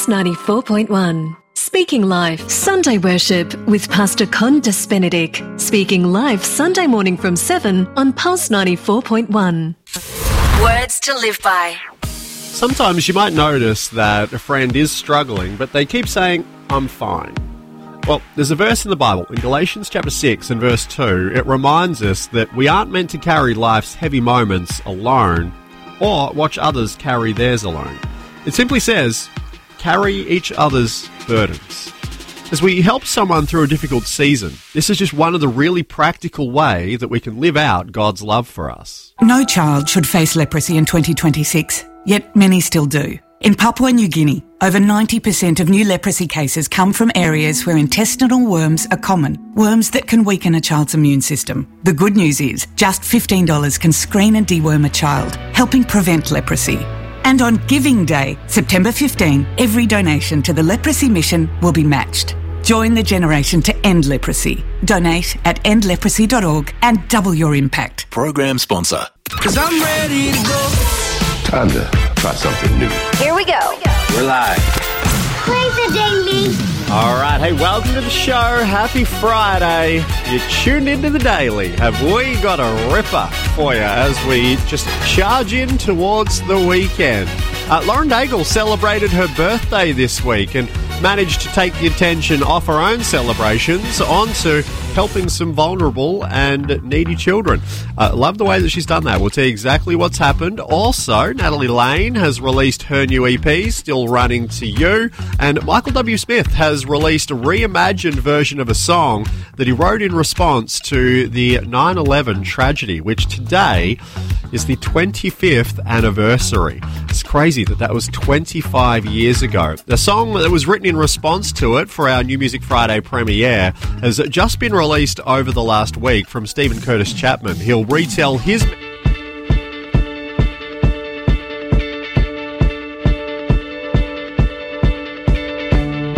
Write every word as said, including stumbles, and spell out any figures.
Pulse ninety-four point one. Speaking Life Sunday Worship with Pastor Condas Benedict. Speaking Live Sunday morning from seven on Pulse ninety-four point one. Words to live by. Sometimes you might notice that a friend is struggling, but they keep saying, I'm fine. Well, there's a verse in the Bible, in Galatians chapter six and verse two, it reminds us that we aren't meant to carry life's heavy moments alone or watch others carry theirs alone. It simply says, carry each other's burdens. As we help someone through a difficult season, this is just one of the really practical ways that we can live out God's love for us. No child should face leprosy in twenty twenty-six, yet many still do. In Papua New Guinea, over ninety percent of new leprosy cases come from areas where intestinal worms are common, worms that can weaken a child's immune system. The good news is, just fifteen dollars can screen and deworm a child, helping prevent leprosy. And on Giving Day, September fifteenth, every donation to the Leprosy Mission will be matched. Join the generation to end leprosy. Donate at end leprosy dot org and double your impact. Program sponsor. Cause I'm ready to go. Time to try something new. Here we go. We're live. Play the daily. All right, hey, welcome to the show. Happy Friday. You tuned into the Daily. Have we got a ripper for you as we just charge in towards the weekend? Uh, Lauren Daigle celebrated her birthday this week and managed to take the attention off her own celebrations onto helping some vulnerable and needy children. Uh, love the way that she's done that. We'll tell you exactly what's happened. Also, Natalie Lane has released her new E P, Still Running to You, and Michael W. Smith has released a reimagined version of a song that he wrote in response to the nine eleven tragedy, which today is the twenty-fifth anniversary. It's crazy that that was twenty-five years ago. The song that was written in response to it for our New Music Friday premiere has just been released over the last week from Stephen Curtis Chapman. He'll retell his